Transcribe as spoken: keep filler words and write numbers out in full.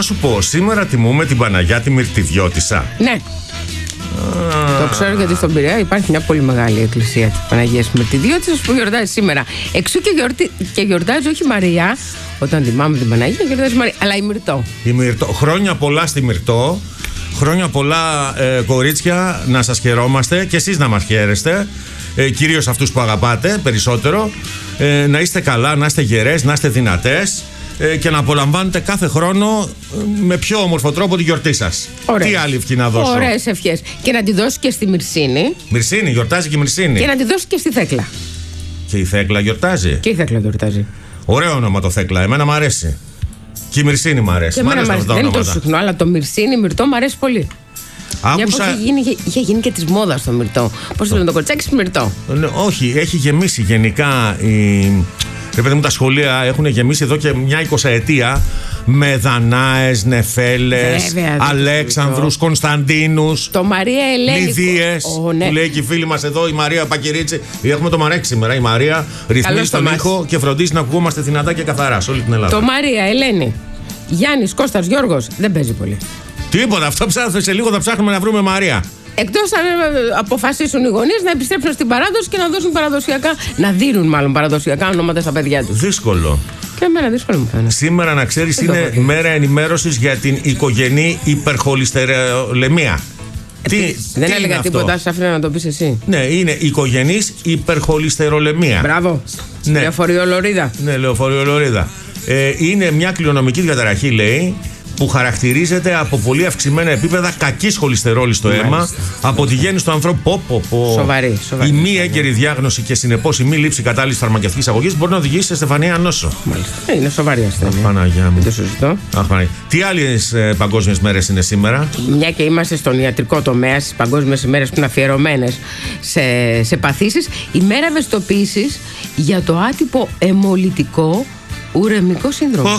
Να σου πω, σήμερα τιμούμε την Παναγιά τη Μυρτιδιώτισσα. Ναι. Ah. Το ξέρω γιατί στον Πειραιά υπάρχει μια πολύ μεγάλη εκκλησία της Παναγίας Μυρτιδιώτισσας που γιορτάζει σήμερα. Εξού και, γιορτι... και γιορτάζει όχι Μαρία, όταν τιμάμε την Παναγία, γιορτάζει Μαρία, αλλά η Μυρτώ. Η Μυρτώ. Χρόνια πολλά στη Μυρτώ. Χρόνια πολλά, ε, κορίτσια, να σας χαιρόμαστε και εσείς να μας χαίρεστε. Ε, κυρίως αυτούς που αγαπάτε περισσότερο. Ε, να είστε καλά, να είστε γερές, να είστε δυνατές. Και να απολαμβάνετε κάθε χρόνο με πιο όμορφο τρόπο τη γιορτή σας. Ωραίες. Τι άλλη ευχή να δώσω? Ωραίες ευχές. Και να τη δώσει και στη Μυρσίνη. Μυρσίνη, γιορτάζει και η Μυρσίνη. Και να τη δώσει και στη Θέκλα. Και η Θέκλα γιορτάζει. Και η Θέκλα γιορτάζει. Ωραίο όνομα το Θέκλα, εμένα μου αρέσει. Και η Μυρσίνη μου αρέσει. Και μ' αρέσει αρέσει. τα Δεν είναι ονόματα. τόσο συχνό, αλλά το Μυρσίνη, Μυρτώ μου αρέσει πολύ. Άκουσα... Είχε γίνει, είχε γίνει και τη μόδα το Μυρτώ. Πώς το λένε το κοριτσάκι, Μυρτώ. Ναι, όχι, έχει γεμίσει γενικά η. Ρε παιδί μου, τα σχολεία έχουν γεμίσει εδώ και μια εικοσαετία με Δανάες, Νεφέλες, Αλέξανδρους, Κωνσταντίνους, το Μαρία Ελένη, Λιδίες. Oh, ναι. Που λέει και η φίλη μας εδώ, η Μαρία Πακυρίτσι. Έχουμε το Μαρέκι σήμερα. Η Μαρία ρυθμίζει τον ήχο και φροντίζει να ακουγόμαστε δυνατά και καθαρά σε όλη την Ελλάδα. Το Μαρία Ελένη, Γιάννης, Κώστας, Γιώργος δεν παίζει πολύ. Τίποτα, αυτό ψάχνουμε, σε λίγο θα ψάχνουμε να βρούμε Μαρία. Εκτός αν αποφασίσουν οι γονείς να επιστρέψουν στην παράδοση και να δώσουν παραδοσιακά, να δίνουν μάλλον παραδοσιακά ονόματα στα παιδιά τους. Δύσκολο. Και εμένα δύσκολο μου φαίνεται. Σήμερα, να ξέρεις, είναι μέρα ενημέρωσης για την οικογενή υπερχολυστερολεμία. Ε, τι, δεν τι έλεγα τίποτα, σ' άφηνα να το πεις εσύ. Ναι, είναι οικογενής υπερχολυστερολεμία. Μπράβο. Ναι. Λεωφοριολορίδα. Ναι, λεωφοριολορίδα. Ε, είναι μια κληρονομική διαταραχή, λέει, που χαρακτηρίζεται από πολύ αυξημένα επίπεδα κακής χολυστερόλης στο αίμα. Μάλιστα. Από τη γέννηση του ανθρώπου. Πω, πω, πω. Σοβαρή, σοβαρή. Η μη έγκαιρη διάγνωση και συνεπώς η μη λήψη κατάλληλης φαρμακευτικής αγωγής μπορεί να οδηγήσει σε στεφανία νόσο. Μάλιστα. Είναι σοβαρή ασθένεια. Αχ, Παναγιά μου. Δεν το συζητώ. Αχ, Παναγιά. Τι άλλες ε, παγκόσμιες μέρες είναι σήμερα? Μια και είμαστε στον ιατρικό τομέα, στις παγκόσμιες ημέρες που είναι αφιερωμένες σε, σε παθήσεις, η μέρα ευαισθητοποίησης για το άτυπο αιμολυτικό ουρεμικό σύνδρομο.